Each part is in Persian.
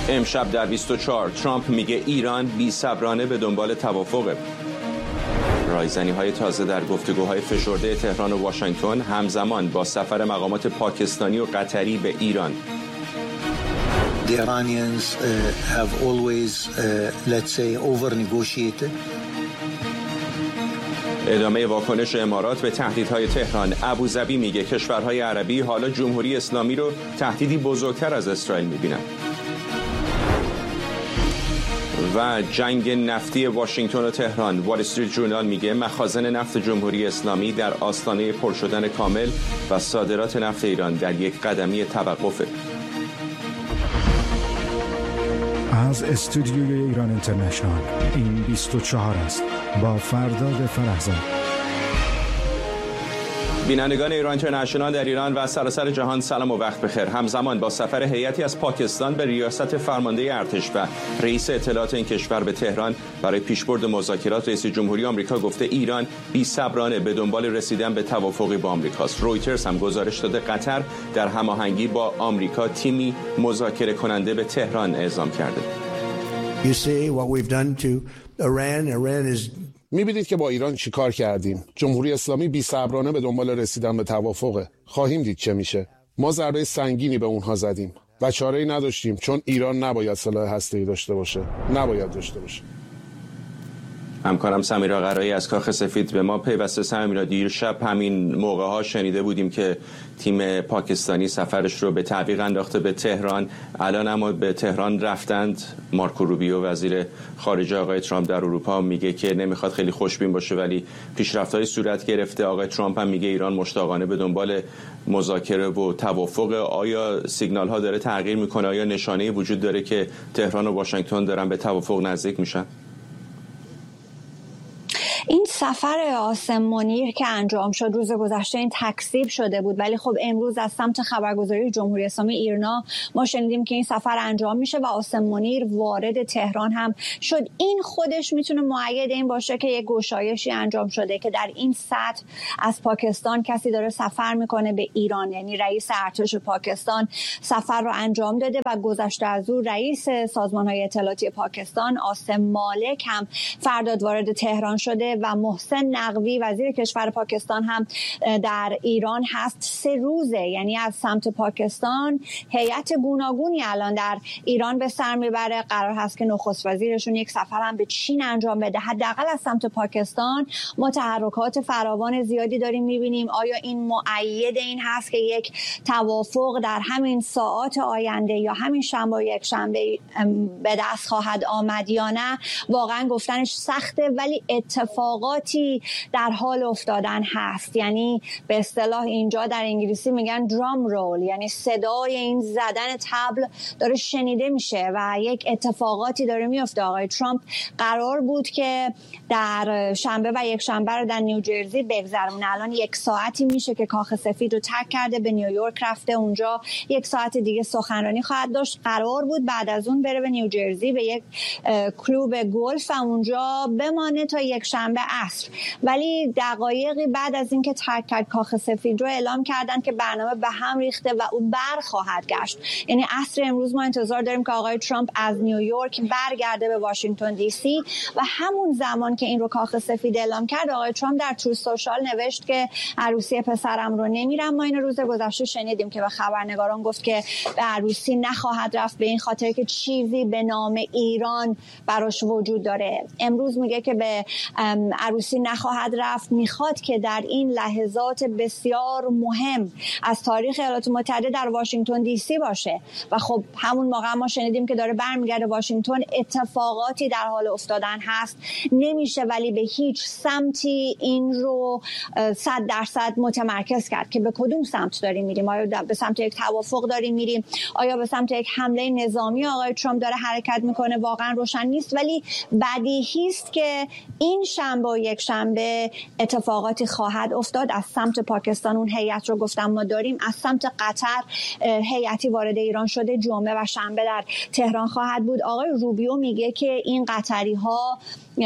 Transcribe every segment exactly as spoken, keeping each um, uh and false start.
امشب در بیست و چهار ترامپ میگه ایران بی‌صبرانه به دنبال توافقه. رایزنی‌های تازه در گفتگوهای فشرده تهران و واشنگتن همزمان با سفر مقامات پاکستانی و قطری به ایران. The Iranians uh, have always, uh, let's say, over-negotiated. ادامه واکنش امارات به تهدیدهای تهران. ابوظبی میگه کشورهای عربی حالا جمهوری اسلامی رو تهدیدی بزرگتر از اسرائیل میبینن. و جنگ نفتی واشنگتن و تهران. وال استریت ژورنال میگه مخازن نفت جمهوری اسلامی در آستانه پر شدن کامل و صادرات نفت ایران در یک قدمی توقفه. از استودیوی ایران اینترنشنال این بیست و چهار است با فرداد فرحزاد. بینندگان ایران اینترنشنال در ایران و سراسر جهان سلام و وقت بخیر. همزمان با سفر هیئتی از پاکستان به ریاست فرمانده ارتش و رئیس اطلاعات این کشور به تهران برای پیشبرد مذاکرات، رئیس جمهوری آمریکا گفته ایران بی‌صبرانه به دنبال رسیدن به توافقی با آمریکاست. رویترز هم گزارش داده قطر در هماهنگی با آمریکا تیمی مذاکره کننده به تهران اعزام کرده. You see what we've done to Iran. Iran is می‌بینید که با ایران چیکار کردیم. جمهوری اسلامی بی‌صبرانه به دنبال رسیدن به توافقه. خواهیم دید چه میشه. ما ضربه سنگینی به اونها زدیم و چاره‌ای نداشتیم چون ایران نباید سلاح هسته‌ای داشته باشه. نباید داشته باشه. همکارم سمیرا قرایی از کاخ سفید به ما پیوسته. سمیرا، دیر شب همین موقع ها شنیده بودیم که تیم پاکستانی سفرش رو به تعویق انداخته به تهران. الان اما به تهران رفتند. مارکو روبیو وزیر خارجه آقای ترامپ در اروپا میگه که نمیخواد خیلی خوشبین باشه ولی پیشرفت‌های صورت گرفته. آقای ترامپ هم میگه ایران مشتاقانه به دنبال مذاکره و توافق. آیا سیگنال ها داره تغییر میکنه؟ آیا نشانه‌ای وجود داره که تهران و واشنگتن دارن به توافق نزدیک میشن؟ این سفر عاصم منیر که انجام شد روز گذشته این تکذیب شده بود، ولی خب امروز از سمت خبرگزاری جمهوری اسلامی ایرنا ما شنیدیم که این سفر انجام میشه و عاصم منیر وارد تهران هم شد. این خودش میتونه مؤید این باشه که یک گشایشی انجام شده که در این سطح از پاکستان کسی داره سفر میکنه به ایران، یعنی رئیس ارتش پاکستان سفر رو انجام داده و گذشته از او رئیس سازمان‌های اطلاعاتی پاکستان عاصم مالک هم فرداد وارد تهران شده و محسن نقوی وزیر کشور پاکستان هم در ایران هست. سه روزه، یعنی از سمت پاکستان هیئت گوناگونی الان در ایران به سر میبره. قرار هست که نخست وزیرشون یک سفر هم به چین انجام بده. حداقل از سمت پاکستان ما تحرکات فراوان زیادی داریم میبینیم. آیا این مؤید این هست که یک توافق در همین ساعات آینده یا همین شنبه و یک شنبه به دست خواهد آمد یا نه؟ واقعا گفتنش سخته، ولی اتفاقاتی در حال افتادن هست. یعنی به اصطلاح اینجا در انگلیسی میگن درام رول، یعنی صدای این زدن طبل داره شنیده میشه و یک اتفاقاتی داره میفته. آقای ترامپ قرار بود که در شنبه و یک شنبه رو در نیوجرسی بگذرونه. الان یک ساعتی میشه که کاخ سفید رو ترک کرده، به نیویورک رفته، اونجا یک ساعت دیگه سخنرانی خواهد داشت. قرار بود بعد از اون بره به نیوجرسی به یک کلوب گلف و اونجا بمانه تا یک شنبه عصر، ولی دقایقی بعد از اینکه ترک کرد کاخ سفید رو اعلام کردن که برنامه به هم ریخته و او بر خواهد گشت. یعنی عصر امروز ما انتظار داریم که آقای ترامپ از نیویورک برگرده به واشنگتن دی سی و همون زمان که این رو کاخ سفید اعلام کرد آقای ترامپ در ترو سوشال نوشت که عروسی پسرم رو نمیرم. ما این روز گذشته شنیدیم که به خبرنگاران گفت که به عروسی نخواهد رفت به این خاطر که چیزی به نام ایران براش وجود داره. امروز میگه که به عروسی نخواهد رفت، میخواد که در این لحظات بسیار مهم از تاریخ ایالات متحده در واشنگتن دی سی باشه و خب همون موقع ما شنیدیم که داره برمیگرده واشنگتن. اتفاقاتی در حال افتادن هست، نمیشه ولی به هیچ سمتی این رو صد درصد متمرکز کرد که به کدوم سمت داریم میریم. آیا به سمت یک توافق داریم میریم؟ آیا به سمت یک حمله نظامی آقای ترامپ داره حرکت میکنه؟ واقعا روشن نیست، ولی بدیهی است که این شنبه و یک شنبه اتفاقاتی خواهد افتاد. از سمت پاکستان اون هیئت رو گفتم ما داریم، از سمت قطر هیئتی وارد ایران شده، جمعه و شنبه در تهران خواهد بود. آقای روبیو میگه که این قطری ها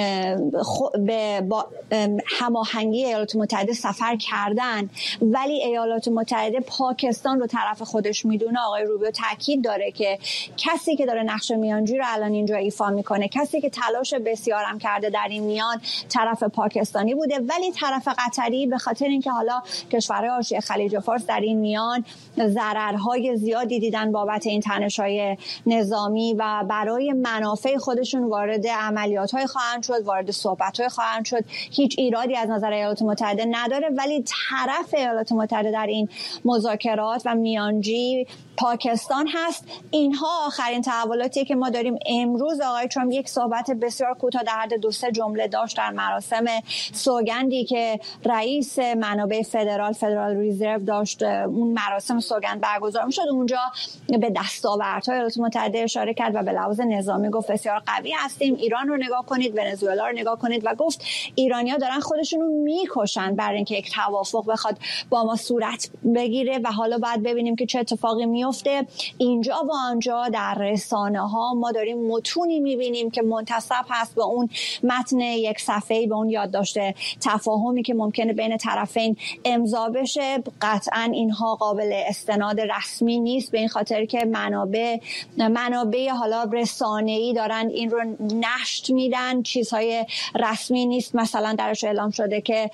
به با هماهنگی ایالات متحده سفر کردن، ولی ایالات متحده پاکستان رو طرف خودش میدونه. آقای روبیو تاکید داره که کسی که داره نقش میانجی رو الان اینجا ایفا میکنه، کسی که تلاش بسیارم کرده در این میان، طرف پاکستانی بوده، ولی طرف قطری به خاطر اینکه حالا کشورهای حاشیه خلیج فارس در این میان ضررهای زیادی دیدن بابت این تنش‌های نظامی و برای منافع خودشون وارد عملیات‌های خواهند شد، وارد صحبت‌های خواهند شد. هیچ ایرادی از نظر ایالات متحده نداره، ولی طرف ایالات متحده در این مذاکرات و میانجی پاکستان هست. اینها آخرین تحولاتی که ما داریم. امروز آقای ترامپ یک صحبت بسیار کوتاه در حد دو سه جمله داشت در مراسم سوگندی که رئیس منابع فدرال فدرال ریزرو داشت. اون مراسم سوگند برگزار می‌شد، اونجا به دستاوردهای ایالات متحده اشاره کرد و به لحاظ نظامی گفت بسیار قوی هستیم. ایران رو نگاه کنید، ونزوئلا رو نگاه کنید و گفت ایرانی‌ها دارن خودشون رو میکشن برای اینکه یک توافق بخواد با ما صورت بگیره و حالا باید ببینیم که چه اتفاقی میفته. اینجا و آنجا در رسانه‌ها ما داریم متونی می‌بینیم که منتسب هست به اون متن یک صفحه‌ای، به اون یادداشت تفاهمی که ممکنه بین طرفین امضا بشه. قطعاً اینها قابل استناد رسمی نیست، به این خاطر که منابع منابع حالا رسانه‌ای دارن این رو نشر میدن، چیزهای رسمی نیست. مثلا درش اعلام شده که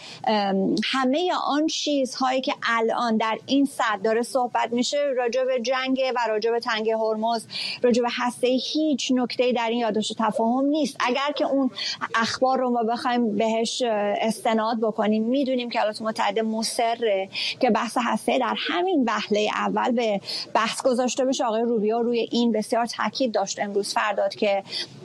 همه آن چیزهایی که الان در این سطح داره صحبت میشه راجع به جنگ و راجع به تنگه هرمز، راجع به هسته، هیچ نکته‌ای در این یادداشت تفاهم نیست. اگر که اون اخبار رو ما بخوایم بهش استناد بکنیم، میدونیم که ایالات متحده مصره که بحث هسته در همین وهله اول به بحث گذاشته بشه. آقای روبیو روی این بسیار تاکید داشت امروز فرداد که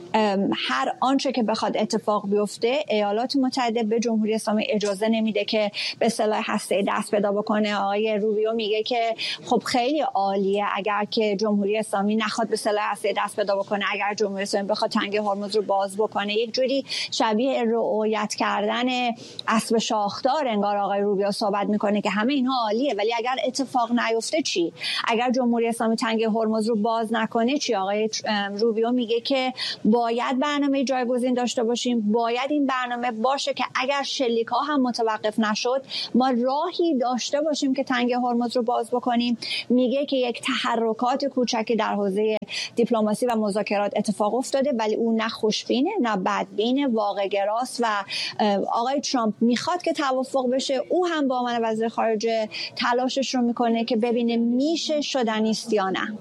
هر آنچه که بخواد اتفاق بیفته ایالات متحده به جمهوری اسلامی اجازه نمیده که به سلاح هسته‌ای دست پیدا بکنه. آقای روبیو میگه که خب خیلی عالیه اگر که جمهوری اسلامی نخواد به سلاح هسته‌ای دست پیدا بکنه، اگر جمهوری اسلامی بخواد تنگه هرمز رو باز بکنه. یک جوری شبیه رعایت کردن اسب شاخدار انگار آقای روبیو صحبت میکنه که همه اینها عالیه، ولی اگر اتفاق نیفته چی؟ اگر جمهوری اسلامی تنگه هرمز رو باز نکنه چی؟ آقای روبیو میگه که باید برنامه جایگزین داشته باشیم، باید این برنامه باشه که اگر شلیک‌ها هم متوقف نشد ما راهی داشته باشیم که تنگه هرمز رو باز بکنیم. میگه که یک تحرکات کوچکی در حوزه دیپلماسی و مذاکرات اتفاق افتاده، ولی اون نه خوشبینه نه بدبینه، واقع‌گراست و آقای ترامپ میخواد که توافق بشه. او هم با عنوان وزیر خارجه تلاشش رو میکنه که ببینه میشه شدنی است یا نه.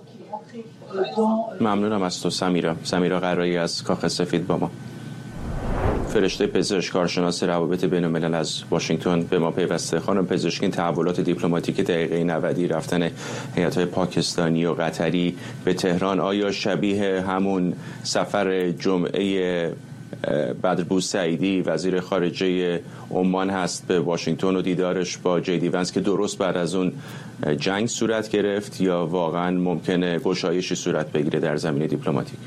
ممنونم از تو سمیرا. سمیرا قرایی از کاخ سفید با ما. فرشته پزشک، کارشناس روابط بین الملل از واشنگتن به ما پیوسته. خانم پزشکی، این تحولات دیپلماتیک دقیقه نود رفتن هیئت‌های پاکستانی و قطری به تهران آیا شبیه همون سفر جمعه بدربو سعیدی وزیر خارجه عمان هست به واشنگتن و دیدارش با جی دی ونس که درست بعد از اون جنگ صورت گرفت، یا واقعا ممکنه گشایشی صورت بگیره در زمینه دیپلماتیک؟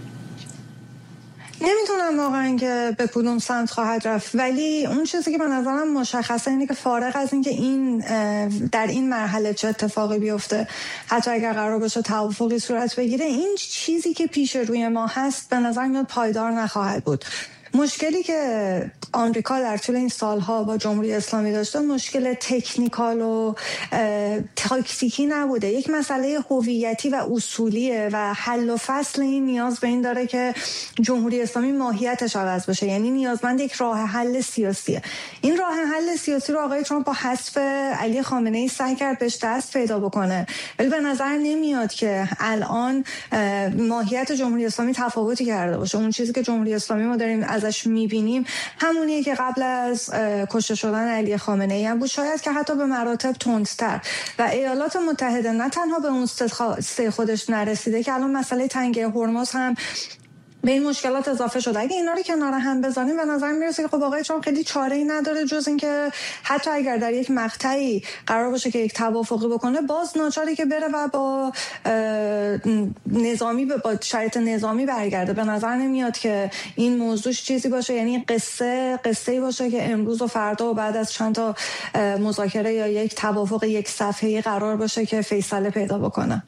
نمیتونم واقعا که به کدوم سمت خواهد رفت، ولی اون چیزی که به نظرم مشخصه اینه که فارغ از اینکه این در این مرحله چه اتفاقی بیفته، حتی اگر قرار باشه توافقی صورت بگیره، این چیزی که پیش روی ما هست به نظر میاد پایدار نخواهد بود. مشکلی که آمریکا در طول این سالها با جمهوری اسلامی داشته مشکل تکنیکال و تاکتیکی نبوده، یک مسئله هویتی و اصولیه و حل و فصل این نیاز به این داره که جمهوری اسلامی ماهیتش عوض بشه، یعنی نیازمند یک راه حل سیاسیه. این راه حل سیاسی رو آقای ترامپ با حذف علی خامنه‌ای سعی کرد بهش دست پیدا بکنه، ولی به نظر نمیاد که الان ماهیت جمهوری اسلامی تفاوتی کرده باشه. اون چیزی که جمهوری اسلامی ما داریم ازش میبینیم همونیه که قبل از کشته شدن علی خامنه‌ای هم بود، شاید که حتی به مراتب تندتر. و ایالات متحده نه تنها به اون سه خودش نرسیده که الان مسئله تنگه هرمز هم به این مشکلات اضافه شده. اگه اینا رو کنار هم بزنیم به نظر میرسه که خب آقای ترامپ خیلی چاره‌ای نداره جز اینکه حتی اگر در یک مقطعی قرار باشه که یک توافقی بکنه، باز ناچاری که بره و با نظامی با شرایط نظامی برگرده. به نظر نمیاد که این موضوع چیزی باشه، یعنی قصه قصه‌ای باشه که امروز و فردا و بعد از چند تا مذاکره یا یک توافق یک صفحه‌ای قرار باشه که فیصله پیدا بکنه.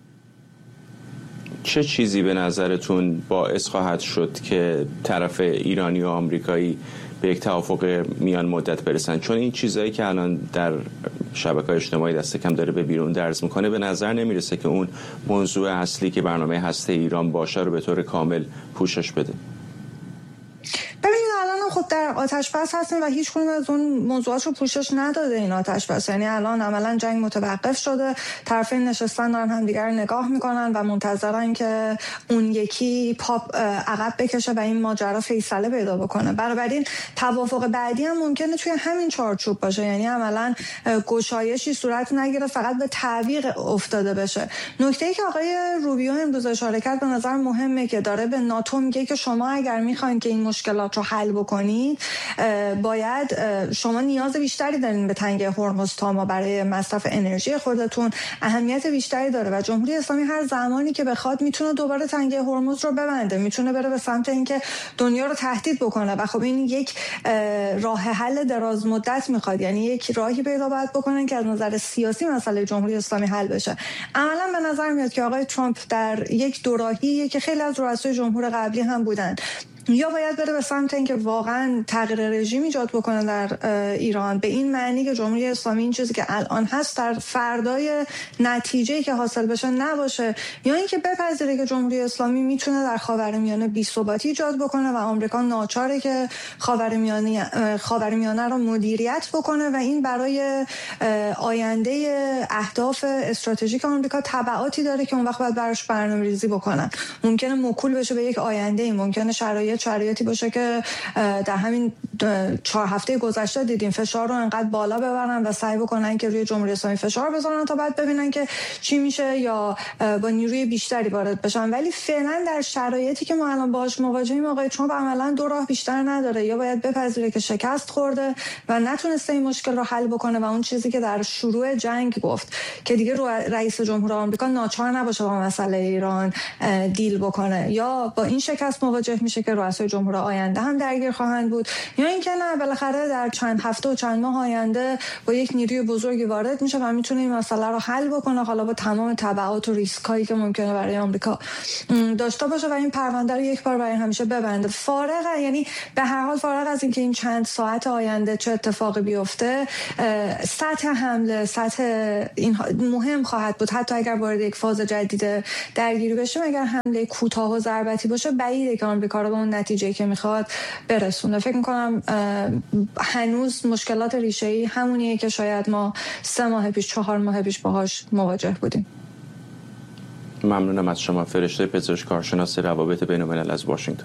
چه چیزی به نظرتون باعث خواهد شد که طرف ایرانی و آمریکایی به یک توافق میان مدت برسن؟ چون این چیزایی که الان در شبکه‌های اجتماعی دست کم داره به بیرون درز میکنه، به نظر نمیرسه که اون موضوع اصلی که برنامه هسته ایران باشه رو به طور کامل پوشش بده. ببینید الان خب در آتش بس هستیم و هیچ کدوم از اون موضوعات رو پوشش نداده این آتش بس. یعنی الان عملا جنگ متوقف شده، طرفین نشستن دارن همدیگر رو نگاه میکنن و منتظرن که اون یکی پاپ عقب بکشه و این ماجرا فیصله پیدا بکنه. بنابراین توافق بعدی هم ممکنه توی همین چارچوب باشه، یعنی عملا گشایشی صورت نگیره، فقط به تعویق افتاده بشه. نکته‌ای که آقای روبیو امروز اشاره کرد به نظر مهمه که داره به ناتو میگه که شما اگر میخواین که این مشکلات رو حل بکنید، باید شما نیاز بیشتری دارین به تنگه هرمز تا ما برای مصرف انرژی خودتون، اهمیت بیشتری داره و جمهوری اسلامی هر زمانی که بخواد میتونه دوباره تنگه هرمز رو ببنده، میتونه بره به سمت اینکه دنیا رو تهدید بکنه و خب این یک راه حل دراز مدت میخواد، یعنی یک راهی پیدا باید بکنن که از نظر سیاسی مسئله جمهوری اسلامی حل بشه. عملا به نظر میاد که آقای ترامپ در یک دوراهیه که خیلی از رؤسای جمهور قبلی هم بودن، یا باید بره به سمت اینکه واقعا تغییر رژیم ایجاد بکنه در ایران، به این معنی که جمهوری اسلامی این چیزی که الان هست در فردای نتیجه‌ای که حاصل بشه نباشه، یا اینکه بپذیره که جمهوری اسلامی میتونه در خاورمیانه بی‌ثباتی ایجاد بکنه و آمریکا ناچاره که خاورمیانه خاورمیانه رو مدیریت بکنه و این برای آینده اهداف استراتژیک آمریکا تبعاتی داره که اون وقت باید براش برنامه‌ریزی بکنن. ممکنه موکول بشه به یک آینده، ممکنه شرایط شرایطی باشه که در همین چهار هفته گذشته دیدیم فشار رو انقدر بالا ببرن و سعی بکنن که روی جمهوری اسلامی فشار بذارن تا بعد ببینن که چی میشه یا با نیروی بیشتری وارد بشن. ولی فعلا در شرایطی که ما الان باهاش مواجهیم آقای ترامپ عملاً دو راه بیشتر نداره، یا باید بپذیره که شکست خورده و نتونسته این مشکل رو حل بکنه و اون چیزی که در شروع جنگ گفت که دیگه رئیس جمهور آمریکا ناچار نباشه با مسئله ایران دیل بکنه، یا با این شکست مواجه میشه که رؤسای جمهور آینده هم درگیر خواهند بود، یا اینکه نه بالاخره در چند هفته و چند ماه آینده با یک نیروی بزرگی وارد میشه و میتونه این مسئله رو حل بکنه، حالا با تمام تبعات و ریسکایی که ممکنه برای آمریکا داشته باشه و این پرونده رو یک بار برای همیشه ببنده. فارغ یعنی به هر حال فارغ از اینکه این چند ساعت آینده چه اتفاقی بیفته، سطح حمله سطح این مهم خواهد بود. حتی اگر وارد یک فاز جدید درگیری بشه، اگر حمله کوتاه و ضربتی باشه، بعیده که آمریکا رو به اون نتیجه‌ای که میخواد برسونه. فکر میکنم هنوز مشکلات ریشه‌ای همونیه که شاید ما سه ماه پیش چهار ماه پیش باهاش مواجه بودیم. ممنونم از شما. فرشته پزشک کارشناس روابط بین‌الملل از واشنگتن.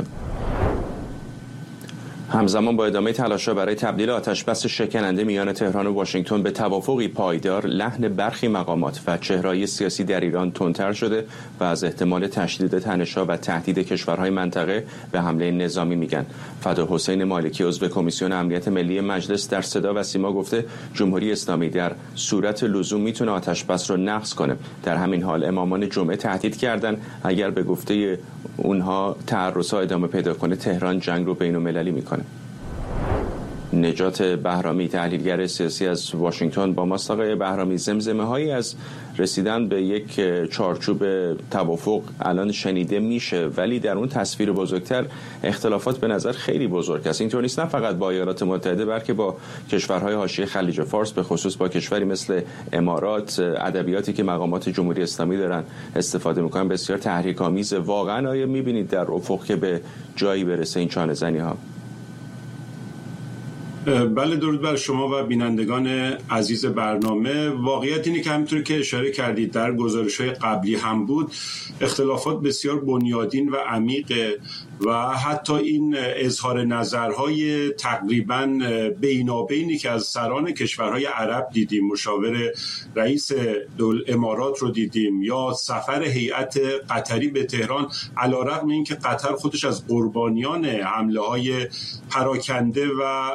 همزمان با ادامه تلاش‌ها برای تبدیل آتش‌بس شکننده میان تهران و واشنگتن به توافقی پایدار، لحن برخی مقامات و چهره‌های سیاسی در ایران تندتر شده و از احتمال تشدید تنش‌ها و تهدید کشورهای منطقه به حمله نظامی میگن. فداحسین مالکی عضو کمیسیون امنیت ملی مجلس در صدا و سیما گفته جمهوری اسلامی در صورت لزوم میتونه آتش‌بس رو نقض کنه. در همین حال امامان جمعه تهدید کردن اگر به گفته اونها تعرض‌ها ادامه پیدا کنه تهران جنگ رو بین‌المللی میکنه. نجات بهرامی تحلیلگر سیاسی از واشنگتن با ماست. آقای بهرامی، زمزمه هایی از رسیدن به یک چارچوب توافق الان شنیده میشه، ولی در اون تصویر بزرگتر اختلافات به نظر خیلی بزرگ است. اینطور نیست نه فقط با ایالات متحده بلکه با کشورهای حاشیه خلیج فارس، به خصوص با کشوری مثل امارات. ادبیاتی که مقامات جمهوری اسلامی دارن استفاده میکنن بسیار تحریک‌آمیز. واقعا آیا میبینید در افق که به جایی برسه این چانه زنی ها؟ بله، درود بر شما و بینندگان عزیز برنامه. واقعیت اینه که همونطور که اشاره کردید در گزارش‌های قبلی هم بود، اختلافات بسیار بنیادین و عمیقه و حتی این اظهار نظرهای تقریباً بینابینی که از سران کشورهای عرب دیدیم، مشاور رئیس دول امارات رو دیدیم یا سفر هیئت قطری به تهران، علی‌رغم اینکه قطر خودش از قربانیان حمله‌های پراکنده و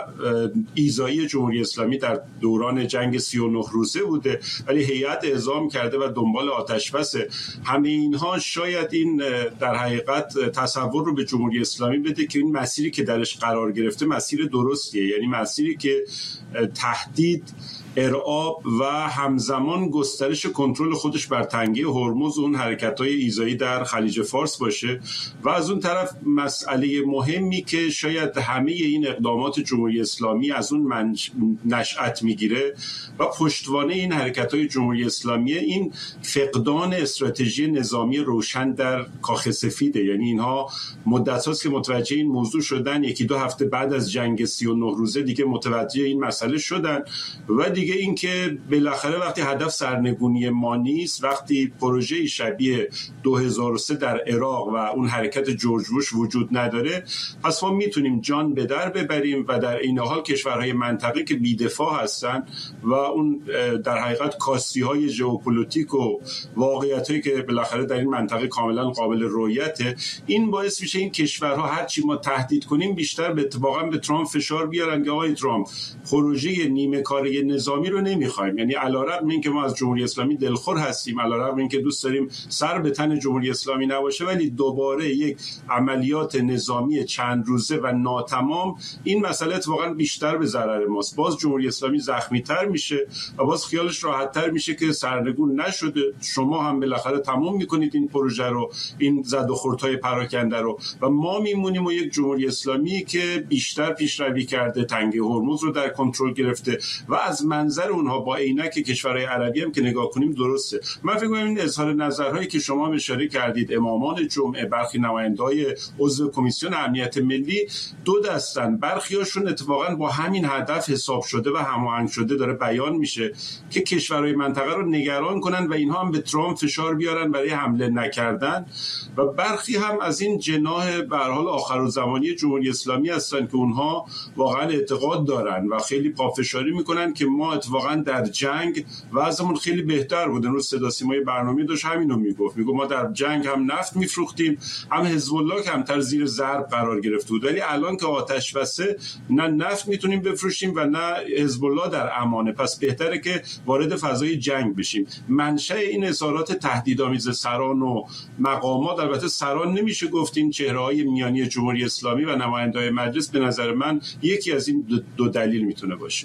ایذایی جمهوری اسلامی در دوران جنگ سی و نه روزه بوده، ولی هیئت اعزام کرده و دنبال آتش‌بس. همه اینها شاید این در حقیقت تصور رو به جمهوری اسلامی بده که این مسیری که درش قرار گرفته مسیر درستیه، یعنی مسیری که تهدید، ارعاب و همزمان گسترش کنترل خودش بر تنگه هرمز و اون حرکت‌های ایذایی در خلیج فارس باشه. و از اون طرف مسئله مهمی که شاید همه این اقدامات جمهوری اسلامی از اون منش... نشأت میگیره و پشتوانه این حرکت‌های جمهوری اسلامی، این فقدان استراتژی نظامی روشن در کاخ سفیده. یعنی اینها مدت هاست که متوجه این موضوع شدن، یکی دو هفته بعد از جنگ سی و نه روزه دیگه متوجه این مسئله شدن و دیگه این که بالاخره وقتی هدف سرنگونی ما نیست، وقتی پروژه شبیه دو هزار و سه در عراق و اون حرکت جورج بوش وجود نداره، پس ما میتونیم جان به در ببریم و در این حال کشورهای منطقه که بی‌دفاع هستن و اون در حقیقت کاستی‌های ژئوپلیتیک و واقعیتایی که بالاخره در این منطقه کاملا قابل رؤیته، این باعث میشه این کشورها هر چی ما تهدید کنیم بیشتر به اتفاقا به ترامپ فشار بیارن که آقای ترامپ پروژه نیمه کاره نظامی رو نمیخوایم. یعنی علی‌رغم اینکه ما از جمهوری اسلامی دلخور هستیم، علی‌رغم اینکه دوست داریم سر به تن جمهوری اسلامی نباشه، ولی دوباره یک عملیات نظامی چند روزه و ناتمام، این مسئله اتفاقا بیشتر به ضرر ماست. باز جمهوری اسلامی زخمی‌تر میشه و باز خیالش راحت‌تر میشه که سرنگون نشده، شما هم بالاخره تمام میکنید این پروژه رو، این زد و خوردهای پراکنده رو، و ما میمونیم و یک جمهوری اسلامی که بیشتر پیشروی کرده، تنگه هرمز رو در کنترل گرفته و از منظر اونها با عینک کشورهای عربی هم که نگاه کنیم درسته. من فکر می‌کنم این اظهار نظرهایی که شما اشاره کردید، امامان جمعه، برخی نماینده‌های عضو کمیسیون امنیت ملی، دو دستن، برخیاشون اتفاقا با همین هدف حساب شده و هماهنگ شده داره بیان میشه که کشورهای منطقه رو نگران کنن و اینها هم به ترامپ فشار بیارن برای حمله نکردن، و برخی هم از این جناح به هر حال آخرالزمانی جمهوری اسلامی هستن که اونها واقعا اعتقاد دارن و خیلی پافشاری میکنن که ما اتفاقا در جنگ وضعمون خیلی بهتر بود. امروز صدا سیمای برنامه داشت همینو میگفت، میگه ما در جنگ هم نفت میفروختیم، هم حزب الله کمتر زیر ضرب قرار گرفته بود، ولی الان که آتش بسه نه نفت میتونیم بفروشیم و نه حزب الله در امانه، پس بهتره که وارد فضای جنگ بشیم. منشأ این اظهارات تهدیدآمیز سران و مقامات، البته سران نمیشه گفت، این چهره‌های میانی جمهوری اسلامی و نماینده‌های مجلس، به نظر من یکی از این دو, دو دلیل میتونه باشه.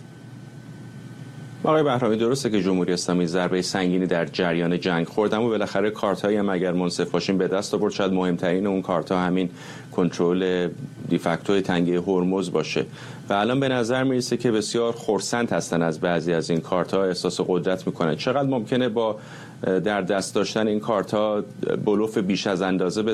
آقای بهرامی، درسته که جمهوری اسلامی ضربه سنگینی در جریان جنگ خوردن و بالاخره کارتایی هم اگر منصف باشیم به دست آورد، شاید مهمترین اون کارتا همین کنترل دیفکتو تنگه هرمز باشه و الان به نظر میرسه که بسیار خرسند هستن از بعضی از این کارتا، احساس قدرت میکنن. چقدر ممکنه با در دست داشتن این کارتا بلوف بیش از اندازه به